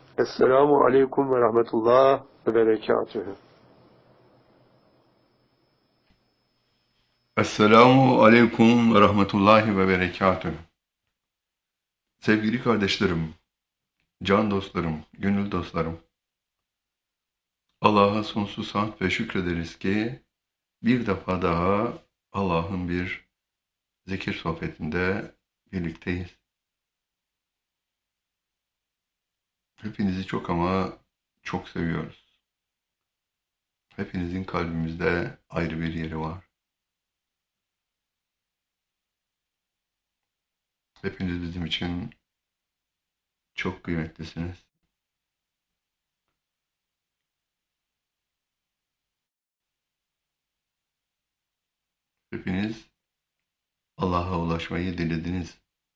Esselamu Aleyküm ve Rahmetullah ve Berekatühü. Esselamu aleyküm ve rahmetullahi ve berekatühü. Sevgili kardeşlerim, can dostlarım, gönül dostlarım. Allah'a sonsuz hamd ve şükrederiz ki bir defa daha Allah'ın bir zikir sohbetinde birlikteyiz. Hepinizi çok ama çok seviyoruz. Hepinizin kalbimizde ayrı bir yeri var. Hepiniz bizim için çok kıymetlisiniz. Hepiniz Allah'a ulaşmayı dilediniz.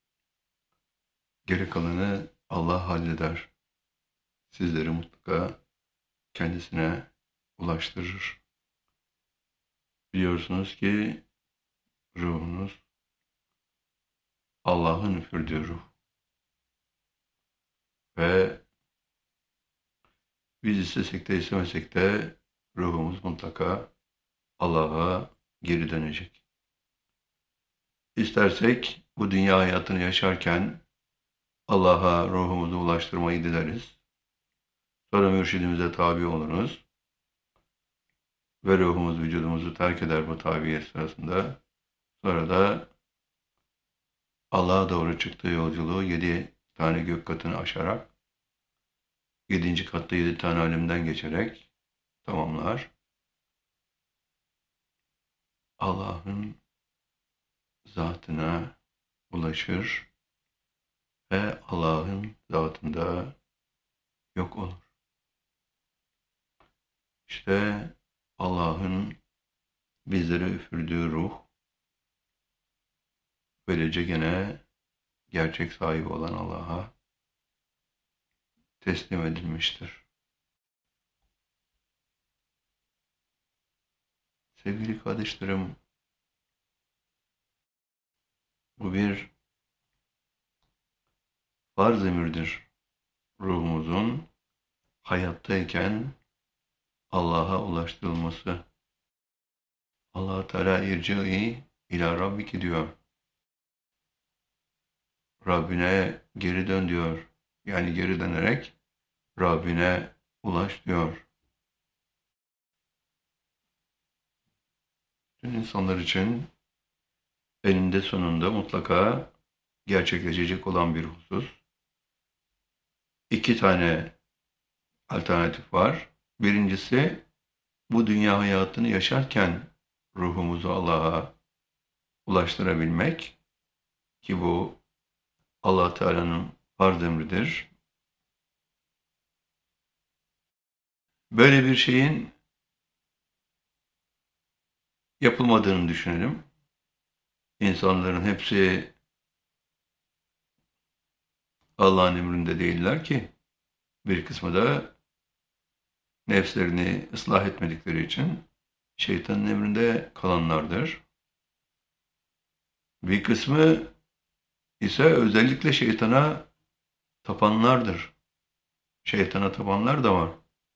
Geri kalanı Allah halleder. Sizleri mutlaka kendisine ulaştırır. Biliyorsunuz ki ruhunuz Allah'ın üfürdüğü ruh ve biz istesek de istemesek de ruhumuz mutlaka Allah'a geri dönecek. İstersek bu dünya hayatını yaşarken Allah'a ruhumuzu ulaştırmayı dileriz. Sonra mürşidimize tabi oluruz ve ruhumuz vücudumuzu terk eder bu tabiyet sırasında. Sonra da Allah'a doğru çıktığı yolculuğu 7 tane gök katını aşarak 7. katta 7 tane alemden geçerek tamamlar. Allah'ın zatına ulaşır ve Allah'ın zatında yok olur. İşte Allah'ın bizlere üfürdüğü ruh böylece gene gerçek sahibi olan Allah'a teslim edilmiştir. Sevgili kardeşlerim, bu bir farz emirdir. Ruhumuzun hayattayken Allah'a ulaştırılması. Allah Teala irci'i ila rabbiki diyor. Rabbine geri dön diyor. Yani geri dönerek Rabbine ulaş diyor. Tüm insanlar için eninde sonunda mutlaka gerçekleşecek olan bir husus. İki tane alternatif var. Birincisi bu dünya hayatını yaşarken ruhumuzu Allah'a ulaştırabilmek ki bu Allah Teala'nın farz emridir. Böyle bir şeyin yapılmadığını düşünelim. İnsanların hepsi Allah'ın emrinde değiller ki. Bir kısmı da nefslerini ıslah etmedikleri için şeytanın emrinde kalanlardır. Bir kısmı ise özellikle şeytana tapanlardır. Şeytana tapanlar da var.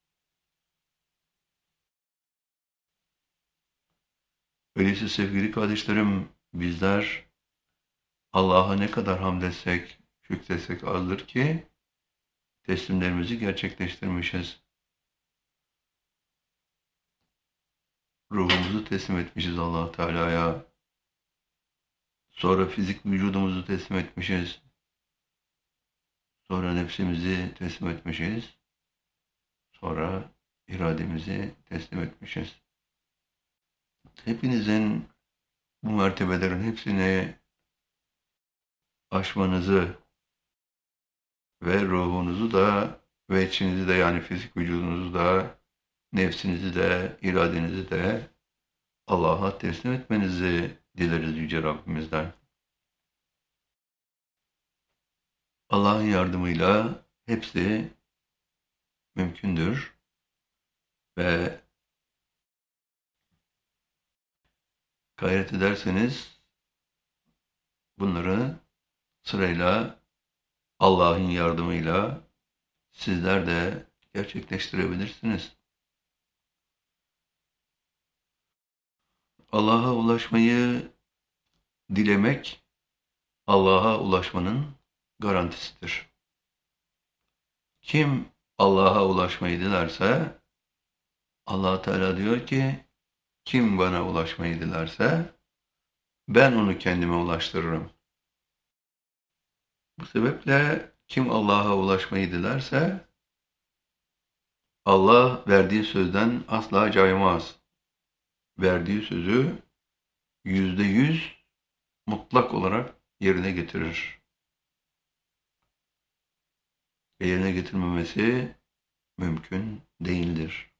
Öyleyse sevgili kardeşlerim, bizler Allah'a ne kadar hamd etsek, şükretsek azdır ki teslimlerimizi gerçekleştirmişiz. Ruhumuzu teslim etmişiz Allah Teala'ya. Sonra fizik vücudumuzu teslim etmişiz. Sonra nefsimizi teslim etmişiz. Sonra irademizi teslim etmişiz. Hepinizin bu mertebelerin hepsini aşmanızı ve ruhunuzu da ve içinizi de yani fizik vücudunuzu da nefsinizi de iradenizi de Allah'a teslim etmenizi dileriz Yüce Rabbimizden. Allah'ın yardımıyla hepsi mümkündür ve gayret ederseniz bunları sırayla Allah'ın yardımıyla sizler de gerçekleştirebilirsiniz. Allah'a ulaşmayı dilemek, Allah'a ulaşmanın garantisidir. Kim Allah'a ulaşmayı dilerse, Allah Teala diyor ki, kim bana ulaşmayı dilerse, ben onu kendime ulaştırırım. Bu sebeple kim Allah'a ulaşmayı dilerse, Allah verdiği sözden asla caymaz. Verdiği sözü %100 mutlak olarak yerine getirir. Ve yerine getirmemesi mümkün değildir.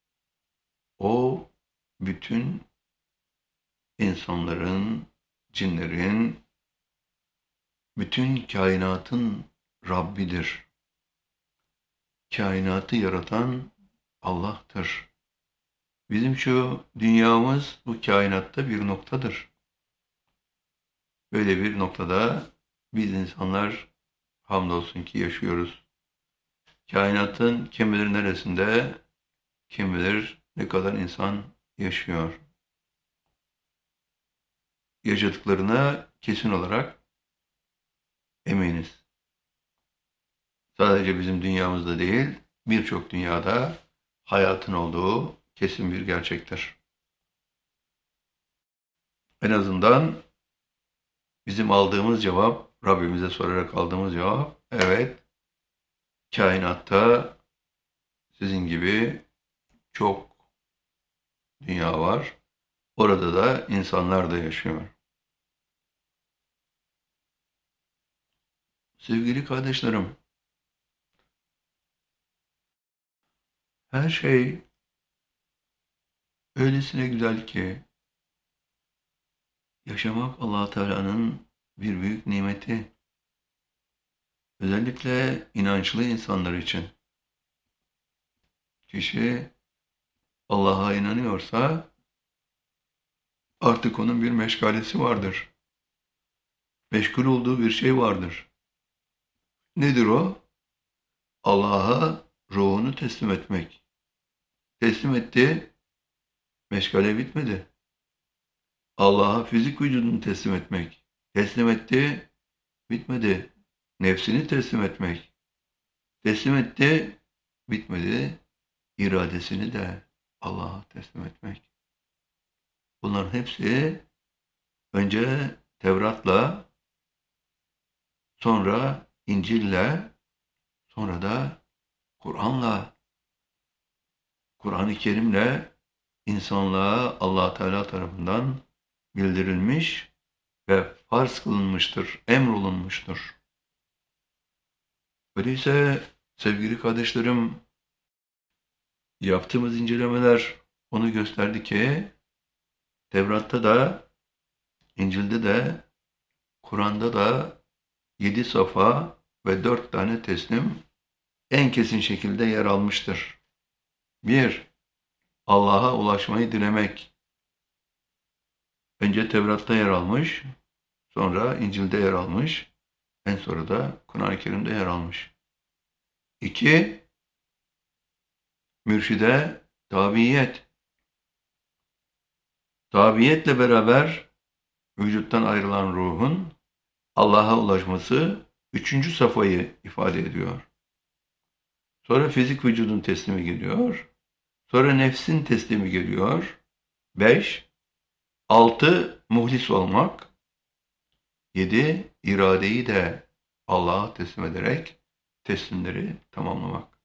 O bütün insanların, cinlerin, bütün kainatın Rabbidir. Kainatı yaratan Allah'tır. Bizim şu dünyamız bu kainatta bir noktadır. Böyle bir noktada biz insanlar hamdolsun ki yaşıyoruz. Kainatın kim bilir neresinde, kim bilir ne kadar insan yaşıyor. Yaşadıklarına kesin olarak eminiz. Sadece bizim dünyamızda değil, birçok dünyada hayatın olduğu kesin bir gerçektir. En azından bizim aldığımız cevap, Rabbimize sorarak aldığımız cevap, evet, kainatta sizin gibi çok dünya var. Orada da insanlar da yaşıyor. Sevgili kardeşlerim, her şey öylesine güzel ki yaşamak Allah Teala'nın bir büyük nimeti. Özellikle inançlı insanlar için. Kişi Allah'a inanıyorsa artık onun bir meşgalesi vardır. Meşgul olduğu bir şey vardır. Nedir o? Allah'a ruhunu teslim etmek. Teslim etti, meşgale bitmedi. Allah'a fizik vücudunu teslim etmek. Teslim etti, bitmedi. Nefsini teslim etmek. Teslim etti, bitmedi. İradesini de Allah'a teslim etmek. Bunların hepsi önce Tevrat'la, sonra İncil'le, sonra da Kur'an'la, Kur'an-ı Kerim'le insanlığa Allah Teala tarafından bildirilmiş ve farz kılınmıştır, emrolunmuştur. Öyleyse sevgili kardeşlerim, yaptığımız incelemeler onu gösterdi ki Tevrat'ta da, İncil'de de, Kur'an'da da 7 safa ve 4 tane teslim en kesin şekilde yer almıştır. 1. Allah'a ulaşmayı dilemek. Önce Tevrat'ta yer almış, sonra İncil'de yer almış, en sonra da Kur'an-ı Kerim'de yer almış. 2. Mürşide tabiyet. Tabiyetle beraber vücuttan ayrılan ruhun Allah'a ulaşması 3. safhayı ifade ediyor. Sonra fizik vücudun teslimi geliyor. Sonra nefsin teslimi geliyor. 5. 6. Muhlis olmak. 7. İradeyi de Allah'a teslim ederek teslimleri tamamlamak.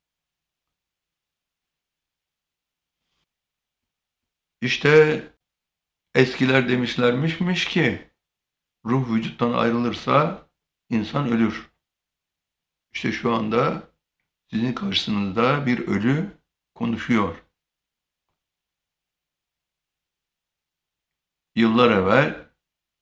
İşte eskiler demişlermiş ki ruh vücuttan ayrılırsa insan ölür. İşte şu anda sizin karşınızda bir ölü konuşuyor. Yıllar evvel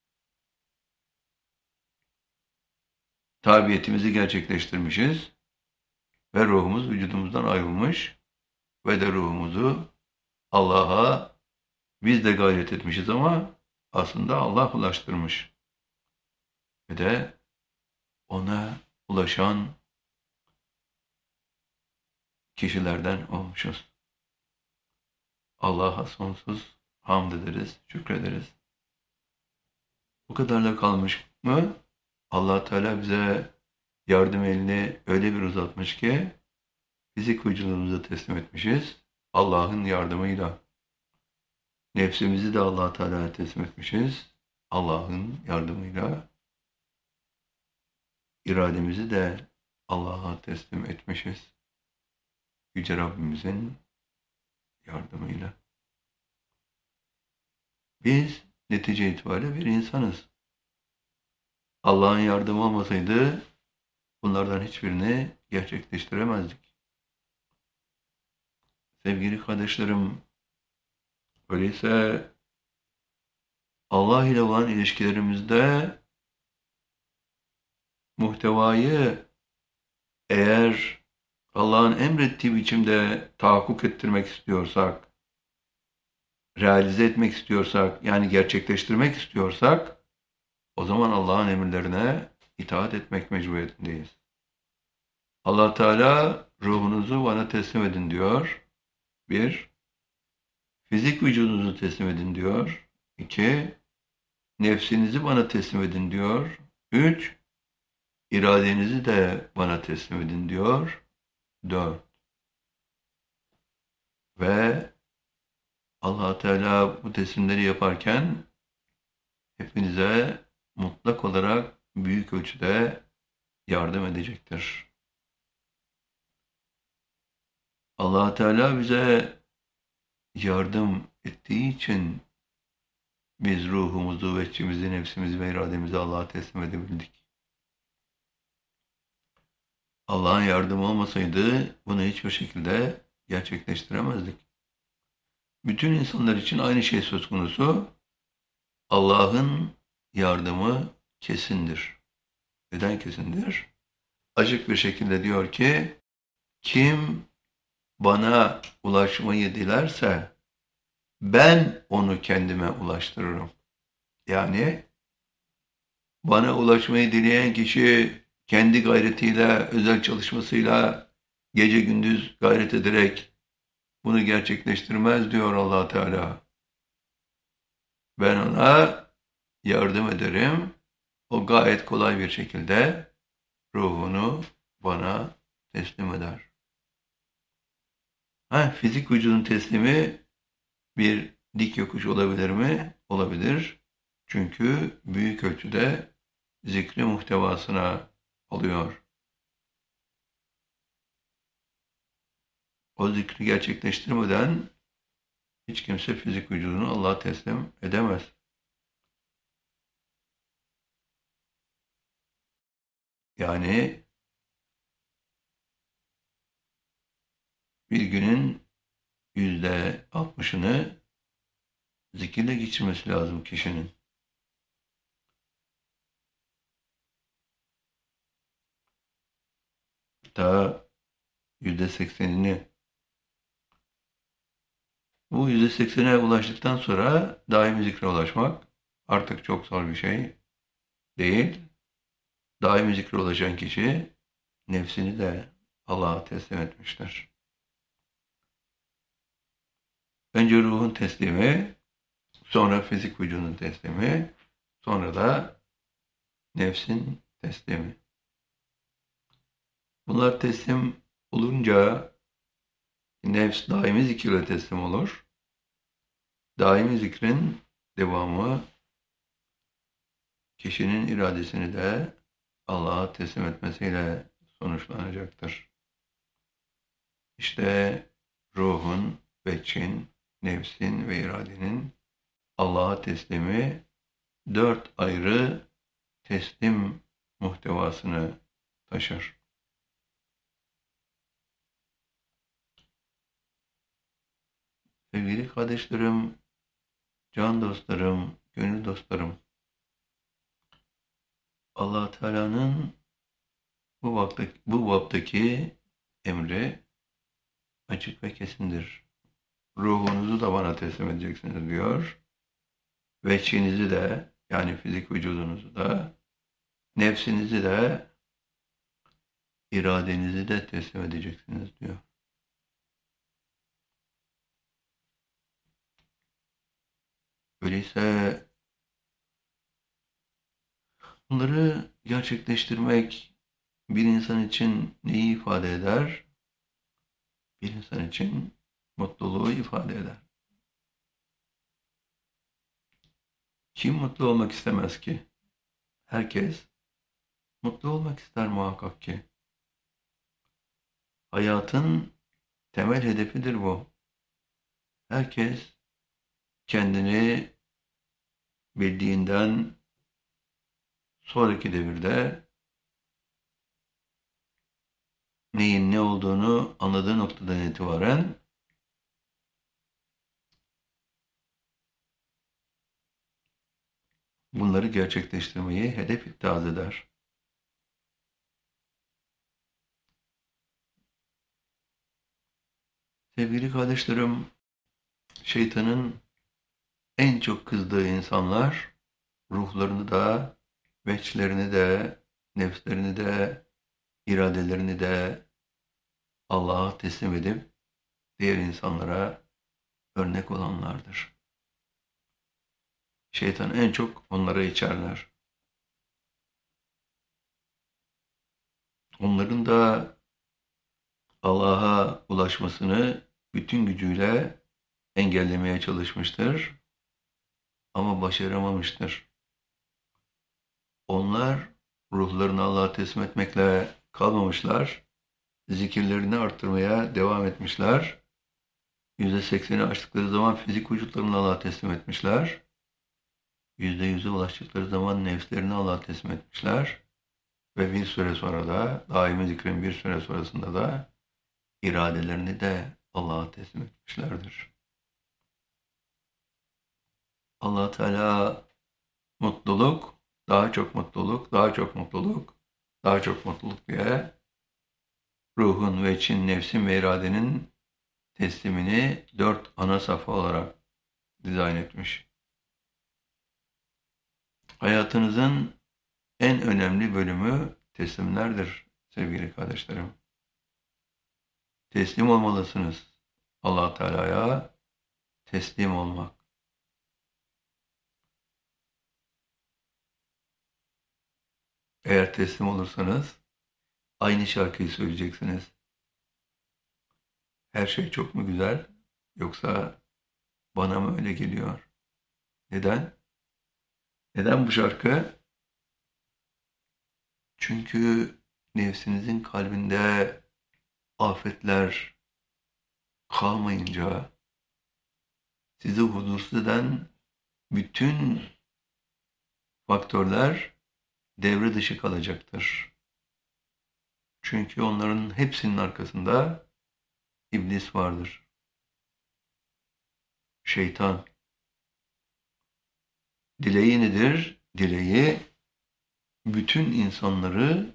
tabiyetimizi gerçekleştirmişiz ve ruhumuz vücudumuzdan ayrılmış ve de ruhumuzu Allah'a biz de gayret etmişiz ama aslında Allah ulaştırmış. Ve de ona ulaşan kişilerden olmuşuz. Allah'a sonsuz hamd ederiz, şükrederiz. Bu kadarla kalmış mı? Allah Teala bize yardım elini öyle bir uzatmış ki fizik vücudumuzu teslim etmişiz. Allah'ın yardımıyla. Nefsimizi de Allah Teala'ya teslim etmişiz. Allah'ın yardımıyla. İrademizi de Allah'a teslim etmişiz. Yüce Rabbimizin yardımıyla. Biz netice itibariyle bir insanız. Allah'ın yardımı olmasaydı bunlardan hiçbirini gerçekleştiremezdik. Sevgili kardeşlerim, öyleyse Allah ile olan ilişkilerimizde muhtevayı eğer Allah'ın emrettiği biçimde tahakkuk ettirmek istiyorsak, realize etmek istiyorsak, yani gerçekleştirmek istiyorsak, o zaman Allah'ın emirlerine itaat etmek mecburiyetindeyiz. Allah Teala ruhunuzu bana teslim edin diyor. 1. Fizik vücudunuzu teslim edin diyor. 2. Nefsinizi bana teslim edin diyor. 3. İradenizi de bana teslim edin diyor. 4. Ve Allah Teala bu teslimleri yaparken hepinize mutlak olarak büyük ölçüde yardım edecektir. Allah Teala bize yardım ettiği için biz ruhumuzu, veçimizi, nefsimizi ve irademizi Allah'a teslim edebildik. Allah'ın yardımı olmasaydı bunu hiçbir şekilde gerçekleştiremezdik. Bütün insanlar için aynı şey söz konusu. Allah'ın yardımı kesindir. Neden kesindir? Açık bir şekilde diyor ki, kim bana ulaşmayı dilerse ben onu kendime ulaştırırım. Yani bana ulaşmayı dileyen kişi kendi gayretiyle, özel çalışmasıyla gece gündüz gayret ederek bunu gerçekleştirmez diyor Allah Teala. Ben ona yardım ederim. O gayet kolay bir şekilde ruhunu bana teslim eder. Fizik vücudun teslimi bir dik yokuş olabilir mi? Olabilir. Çünkü büyük ölçüde zikri muhtevasına alıyor. O zikri gerçekleştirmeden hiç kimse fizik vücudunu Allah'a teslim edemez. Yani bir günün %60'ını zikirle geçirmesi lazım kişinin. Hatta %80'ini. Bu %80'e ulaştıktan sonra daimi zikre ulaşmak artık çok zor bir şey değil. Daimi zikre ulaşan kişi nefsini de Allah'a teslim etmiştir. Önce ruhun teslimi, sonra fizik vücudun teslimi, sonra da nefsin teslimi. Bunlar teslim olunca nefs daimi zikirle teslim olur. Daimi zikrin devamı kişinin iradesini de Allah'a teslim etmesiyle sonuçlanacaktır. İşte ruhun, veçin, nefsin ve iradenin Allah'a teslimi 4 ayrı teslim muhtevasını taşır. Sevgili kardeşlerim, can dostlarım, gönül dostlarım, Allah Teala'nın bu baptaki emri açık ve kesindir. Ruhunuzu da bana teslim edeceksiniz diyor. Veçhinizi de, yani fizik vücudunuzu da, nefsinizi de, iradenizi de teslim edeceksiniz diyor. Öyleyse bunları gerçekleştirmek bir insan için neyi ifade eder? Bir insan için mutluluğu ifade eder. Kim mutlu olmak istemez ki? Herkes mutlu olmak ister muhakkak ki. Hayatın temel hedefidir bu. Herkes kendini bildiğinden sonraki devirde neyin ne olduğunu anladığı noktadan itibaren bunları gerçekleştirmeyi hedef ittihaz eder. Sevgili kardeşlerim, şeytanın en çok kızdığı insanlar ruhlarını da, veçlerini de, nefslerini de, iradelerini de Allah'a teslim edip diğer insanlara örnek olanlardır. Şeytan en çok onlara içerler. Onların da Allah'a ulaşmasını bütün gücüyle engellemeye çalışmıştır ama başaramamıştır. Onlar ruhlarını Allah'a teslim etmekle kalmamışlar, zikirlerini arttırmaya devam etmişler. %80'i aştıkları zaman fizik vücutlarını Allah'a teslim etmişler. %100'e ulaştıkları zaman nefslerini Allah'a teslim etmişler. Ve bir süre sonra da, daimi zikrin bir süre sonrasında da iradelerini de Allah'a teslim etmişlerdir. Allah Teala mutluluk, daha çok mutluluk, daha çok mutluluk, daha çok mutluluk diye ruhun ve için, nefsin ve iradenin teslimini 4 ana safha olarak dizayn etmiş. Hayatınızın en önemli bölümü teslimlerdir sevgili kardeşlerim. Teslim olmalısınız. Allah Teala'ya teslim olmak. Eğer teslim olursanız aynı şarkıyı söyleyeceksiniz. Her şey çok mu güzel yoksa bana mı öyle geliyor? Neden? Neden bu şarkı? Çünkü nefsinizin kalbinde afetler kalmayınca sizi huzursuz eden bütün faktörler devre dışı kalacaktır. Çünkü onların hepsinin arkasında iblis vardır. Şeytan. Dileği nedir? Dileği bütün insanları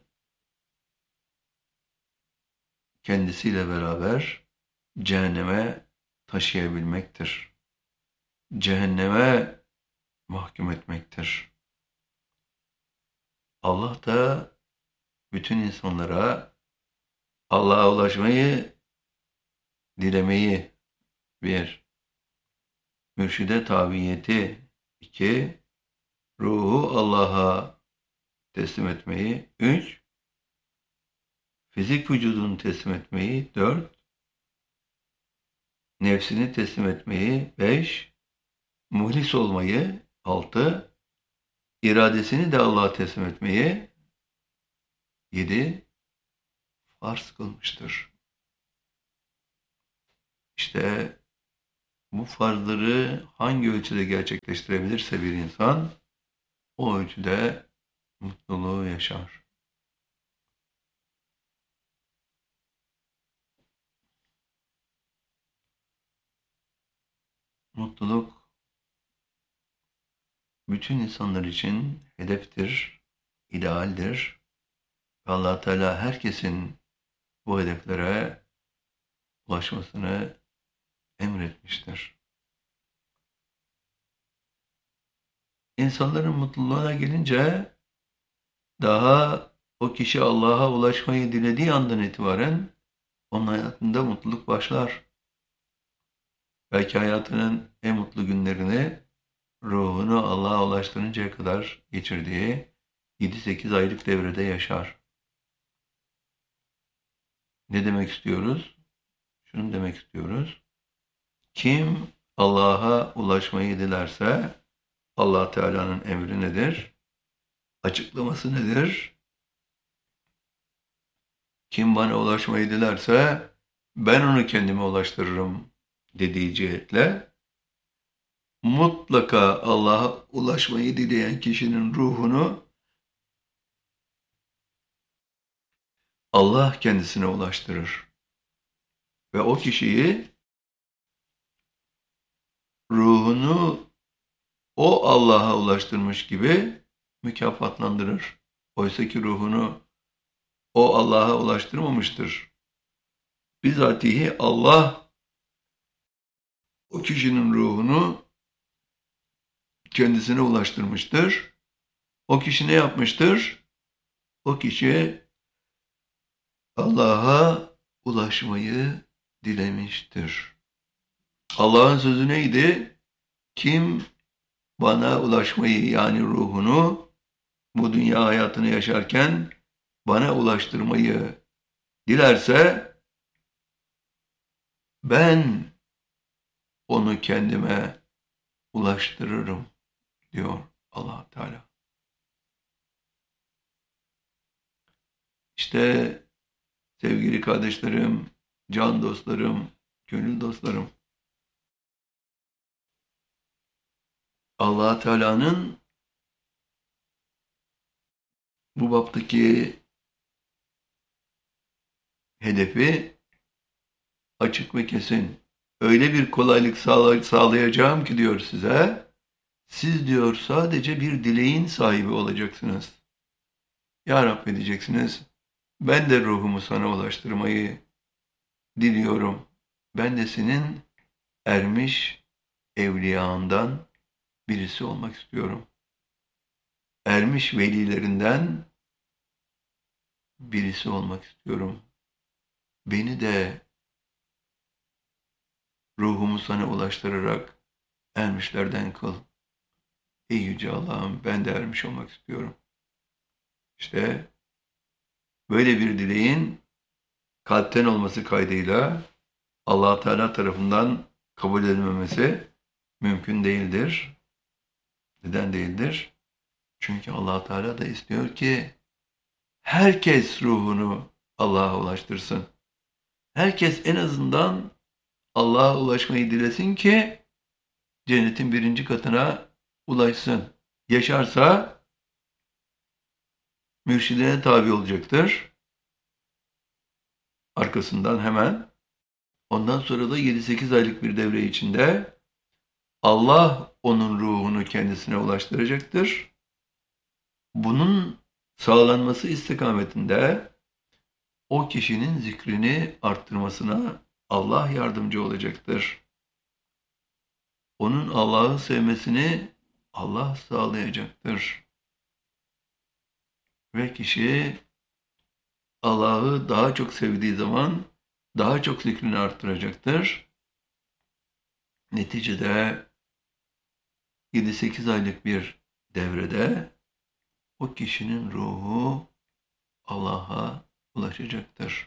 kendisiyle beraber cehenneme taşıyabilmektir. Cehenneme mahkum etmektir. Allah da bütün insanlara Allah'a ulaşmayı, dilemeyi, bir, mürşide tabiyeti, iki, ruhu Allah'a teslim etmeyi, üç, fizik vücudunu teslim etmeyi, dört, nefsini teslim etmeyi, beş, muhlis olmayı, altı, iradesini de Allah'a teslim etmeyi, 7 farz kılmıştır. İşte bu farzları hangi ölçüde gerçekleştirebilirse bir insan o ölçüde mutluluğu yaşar. Mutluluk bütün insanlar için hedeftir, idealdir. Allah Teala herkesin bu hedeflere ulaşmasını emretmiştir. İnsanların mutluluğuna gelince daha o kişi Allah'a ulaşmayı dilediği andan itibaren onun hayatında mutluluk başlar. Belki hayatının en mutlu günlerini ruhunu Allah'a ulaştırıncaya kadar geçirdiği 7-8 aylık devrede yaşar. Ne demek istiyoruz? Şunu demek istiyoruz. Kim Allah'a ulaşmayı dilerse Allah Teala'nın emri nedir? Açıklaması nedir? Kim bana ulaşmayı dilerse ben onu kendime ulaştırırım dediği cihetle mutlaka Allah'a ulaşmayı dileyen kişinin ruhunu Allah kendisine ulaştırır. Ve o kişiyi ruhunu o Allah'a ulaştırmış gibi mükafatlandırır. Oysa ki ruhunu o Allah'a ulaştırmamıştır. Bizatihi Allah o kişinin ruhunu kendisine ulaştırmıştır. O kişi ne yapmıştır? O kişi Allah'a ulaşmayı dilemiştir. Allah'ın sözü neydi? Kim bana ulaşmayı yani ruhunu bu dünya hayatını yaşarken bana ulaştırmayı dilerse ben onu kendime ulaştırırım diyor Allah Teala. İşte sevgili kardeşlerim, can dostlarım, gönül dostlarım, Allah Teala'nın bu baptaki hedefi açık ve kesin. Öyle bir kolaylık sağlayacağım ki diyor size, siz diyor sadece bir dileğin sahibi olacaksınız. Ya Rabbi diyeceksiniz, ben de ruhumu sana ulaştırmayı diliyorum. Ben de senin ermiş evliyandan birisi olmak istiyorum. Ermiş velilerinden birisi olmak istiyorum. Beni de ruhumu sana ulaştırarak ermişlerden kıl. Ey Yüce Allah'ım ben de ermiş olmak istiyorum. İşte böyle bir dileğin kalpten olması kaydıyla Allah Teala tarafından kabul edilmemesi mümkün değildir. Neden değildir? Çünkü Allah Teala da istiyor ki herkes ruhunu Allah'a ulaştırsın. Herkes en azından Allah'a ulaşmayı dilesin ki cennetin 1. katına ulaşsın. Yaşarsa mürşidine tabi olacaktır. Arkasından hemen ondan sonra da 7-8 aylık bir devre içinde Allah onun ruhunu kendisine ulaştıracaktır. Bunun sağlanması istikametinde o kişinin zikrini arttırmasına Allah yardımcı olacaktır. Onun Allah'ı sevmesini Allah sağlayacaktır. Ve kişi Allah'ı daha çok sevdiği zaman daha çok zikrini arttıracaktır. Neticede 7-8 aylık bir devrede o kişinin ruhu Allah'a ulaşacaktır.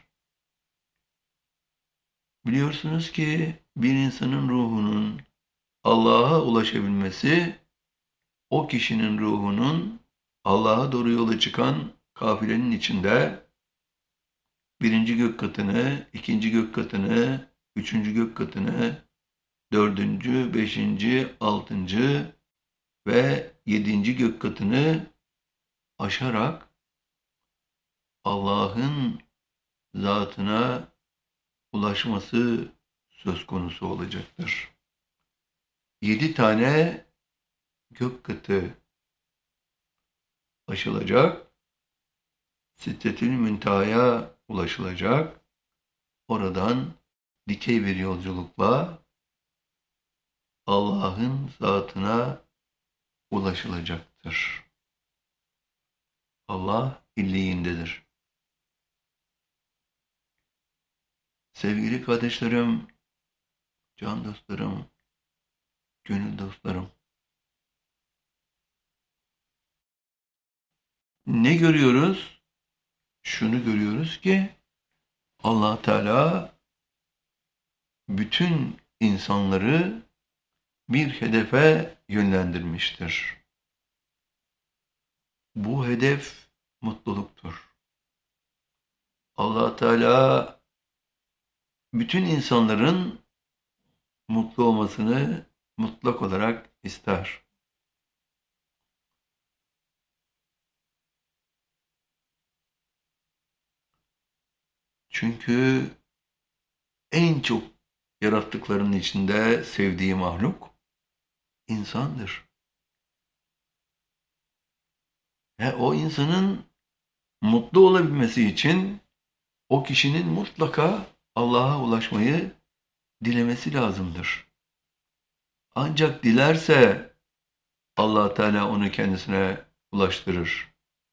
Biliyorsunuz ki bir insanın ruhunun Allah'a ulaşabilmesi o kişinin ruhunun Allah'a doğru yola çıkan kafilenin içinde 1. gök katını, 2. gök katını, 3. gök katını, 4., 5., 6. ve 7. gök katını aşarak Allah'ın zatına ulaşması söz konusu olacaktır. 7 tane gök katı aşılacak, Sidretül Münteha'ya ulaşılacak, oradan dikey bir yolculukla Allah'ın zatına ulaşılacaktır. Allah illiğindedir. Sevgili kardeşlerim, can dostlarım, gönül dostlarım, ne görüyoruz? Şunu görüyoruz ki Allah Teala bütün insanları bir hedefe yönlendirmiştir. Bu hedef mutluluktur. Allah Teala bütün insanların mutlu olmasını mutlak olarak ister. Çünkü en çok yarattıklarının içinde sevdiği mahluk insandır. Ve o insanın mutlu olabilmesi için o kişinin mutlaka Allah'a ulaşmayı dilemesi lazımdır. Ancak dilerse Allah Teala onu kendisine ulaştırır.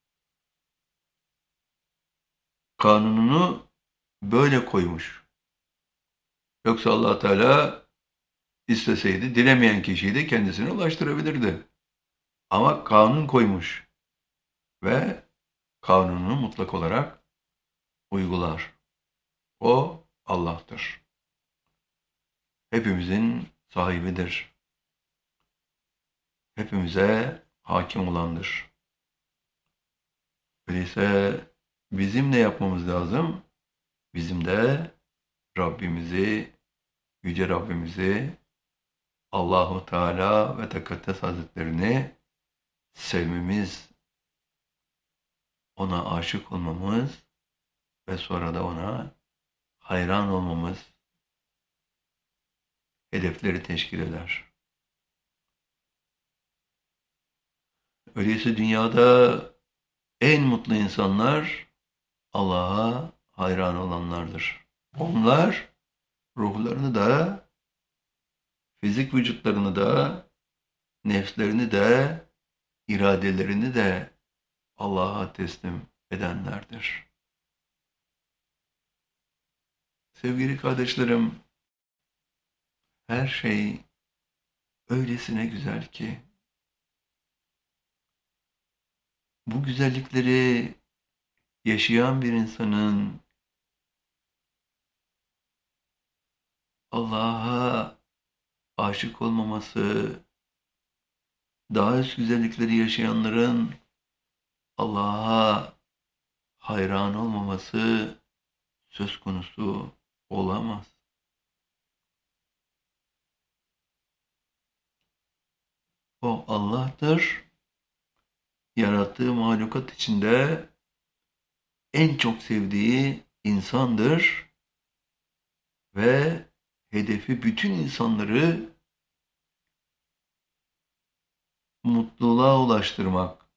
Kanununu böyle koymuş. Yoksa Allah Teala isteseydi dilemeyen kişiyi de kendisine ulaştırabilirdi. Ama kanun koymuş ve kanununu mutlak olarak uygular. O Allah'tır. Hepimizin sahibidir. Hepimize hakim olandır. Öyleyse bizim ne yapmamız lazım? Bizim de Rabbimizi, Yüce Rabbimizi, Allahu Teala ve Tekaddes Hazretlerini sevmemiz, ona aşık olmamız ve sonra da ona hayran olmamız hedefleri teşkil eder. Öyleyse dünyada en mutlu insanlar Allah'a hayran olanlardır. Onlar ruhlarını da, fizik vücutlarını da, nefslerini de, iradelerini de Allah'a teslim edenlerdir. Sevgili kardeşlerim, her şey öylesine güzel ki, bu güzellikleri yaşayan bir insanın Allah'a aşık olmaması, daha üst güzellikleri yaşayanların Allah'a hayran olmaması söz konusu olamaz. O Allah'tır. Yarattığı mahlukat içinde en çok sevdiği insandır ve hedefi bütün insanları mutluluğa ulaştırmak.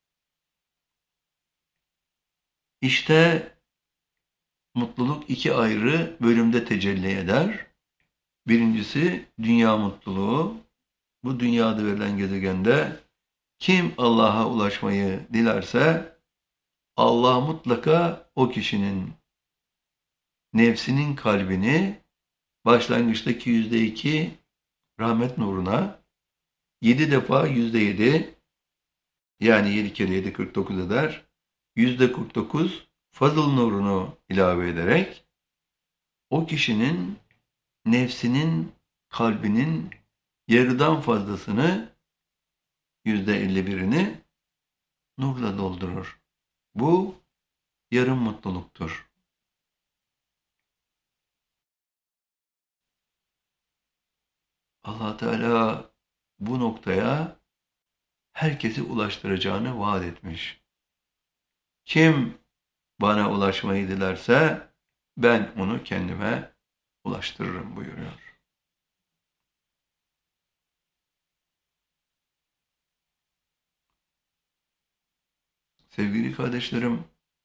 İşte mutluluk iki ayrı bölümde tecelli eder. Birincisi dünya mutluluğu. Bu dünyada verilen gezegende kim Allah'a ulaşmayı dilerse Allah mutlaka o kişinin nefsinin kalbini başlangıçtaki %2 rahmet nuruna 7 defa %7 yani 7 kere 7 49 eder. %49 fazıl nurunu ilave ederek o kişinin nefsinin kalbinin yarıdan fazlasını %51'ini nurla doldurur. Bu yarım mutluluktur. Allah Teala bu noktaya herkesi ulaştıracağını vaat etmiş. Kim bana ulaşmayı dilerse ben onu kendime ulaştırırım buyuruyor. Sevgili kardeşlerim,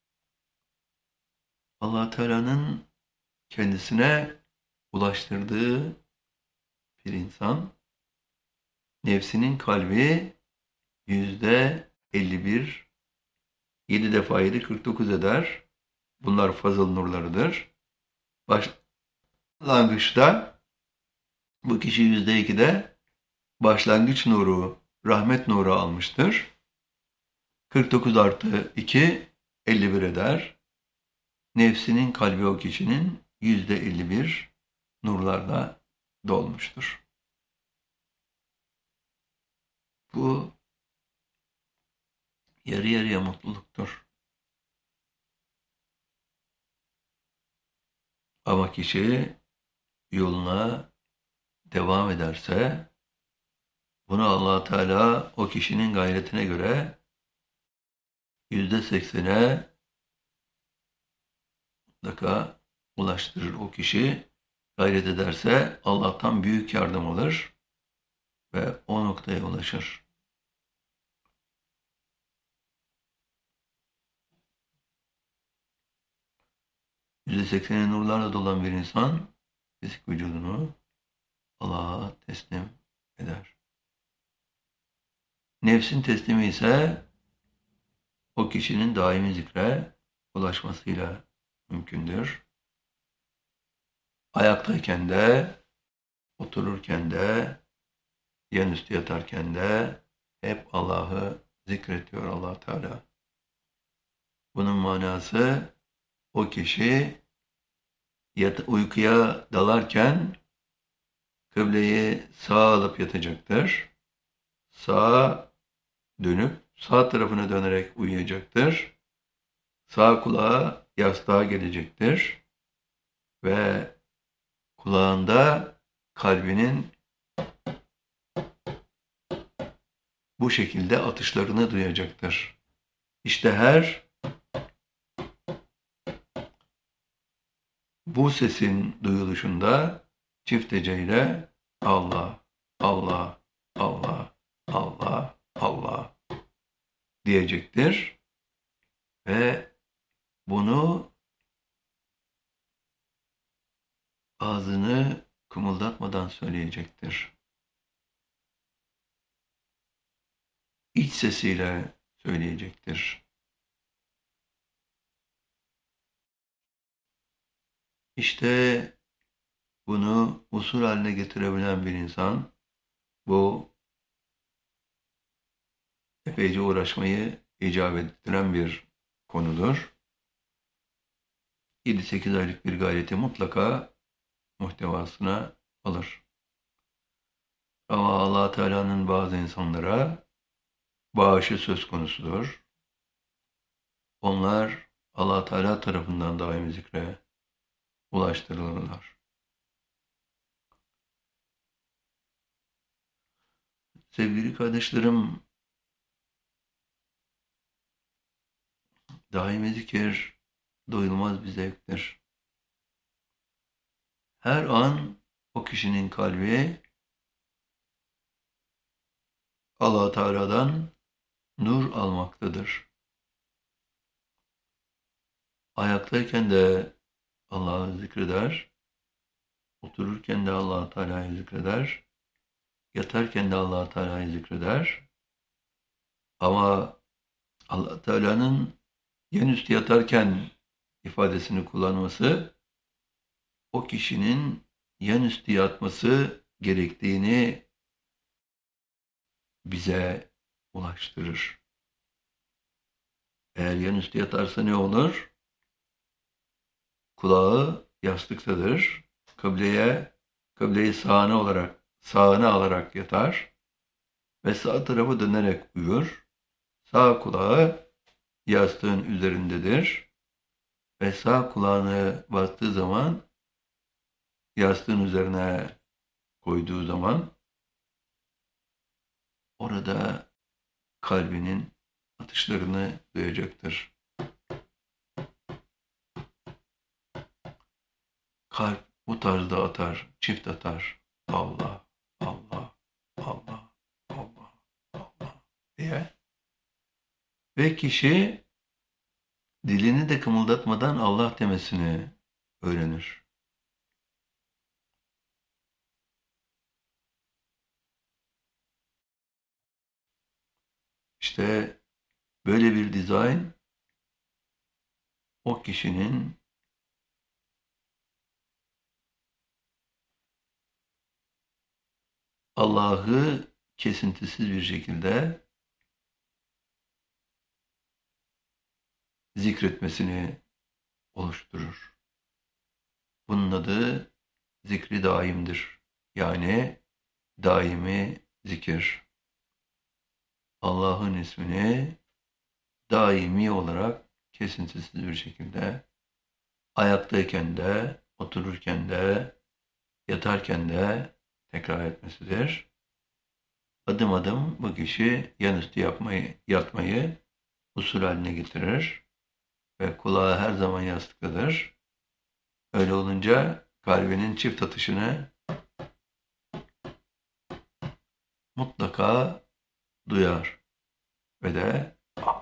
Allah Teala'nın kendisine ulaştırdığı bir insan, nefsinin kalbi %51, 7 defa 7 49 eder. Bunlar fazıl nurlarıdır. Başlangıçta bu kişi %2'de başlangıç nuru, rahmet nuru almıştır. 49 artı 2 51 eder. Nefsinin kalbi o kişinin %51 nurlarla dolmuştur. Bu yarı yarıya mutluluktur. Ama kişi yoluna devam ederse bunu Allah Teala o kişinin gayretine göre %80'e mutlaka ulaştırır. O kişi gayret ederse Allah'tan büyük yardım alır ve o noktaya ulaşır. %80'i nurlarla dolan bir insan fizik vücudunu Allah'a teslim eder. Nefsin teslimi ise o kişinin daimi zikre ulaşmasıyla mümkündür. Ayaktayken de, otururken de, yanüstü yatarken de hep Allah'ı zikrediyor Allah Teala. Bunun manası o kişi uykuya dalarken kıbleyi sağa alıp yatacaktır. Sağa dönüp sağ tarafına dönerek uyuyacaktır. Sağ kulağı yastığa gelecektir ve kulağında kalbinin bu şekilde atışlarını duyacaktır. İşte her bu sesin duyuluşunda çift heceyle Allah, Allah, Allah, Allah, Allah diyecektir ve bunu ağzını kımıldatmadan söyleyecektir. İç sesiyle söyleyecektir. İşte bunu usul haline getirebilen bir insan bu epeyce uğraşmayı icap ettiren bir konudur. 7-8 aylık bir gayreti mutlaka muhtevasına alır. Ama Allah Teala'nın bazı insanlara bağışı söz konusudur. Onlar Allah Teala tarafından daimi zikre ulaştırılırlar. Sevgili kardeşlerim, daimi zikir doyulmaz bir zevktir. Her an o kişinin kalbi Allah Teala'dan nur almaktadır. Ayaktayken de Allah'ı zikreder, otururken de Allah Teala'yı zikreder, yatarken de Allah Teala'yı zikreder. Ama Allah Teala'nın yanüstü yatarken ifadesini kullanması o kişinin yanüstü yatması gerektiğini bize ulaştırır. Eğer yanüstü yatarsa ne olur? Kulağı yastıktadır. Kıbleyi sağına alarak yatar ve sağ tarafı dönerek uyur. Sağ kulağı yastığın üzerindedir ve sağ kulağını bastığı zaman yastığın üzerine koyduğu zaman orada kalbinin atışlarını duyacaktır. Kalp bu tarzda atar, çift atar. Allah, Allah, Allah, Allah, Allah diye. Ve kişi dilini de kımıldatmadan Allah demesini öğrenir. İşte böyle bir dizayn o kişinin Allah'ı kesintisiz bir şekilde zikretmesini oluşturur. Bunun adı zikri daimdir. Yani daimi zikir. Allah'ın ismini daimi olarak kesintisiz bir şekilde ayaktayken de, otururken de, yatarken de tekrar etmesidir. Adım adım bu kişi yanüstü yatmayı usul haline getirir ve kulağı her zaman yastıktadır. Öyle olunca kalbinin çift atışını mutlaka duyar ve de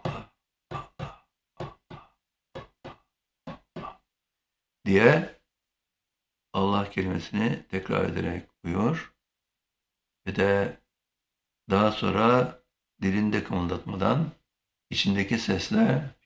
diye Allah kelimesini tekrar ederek uyur ve de daha sonra dilinde kımıldatmadan içindeki sesle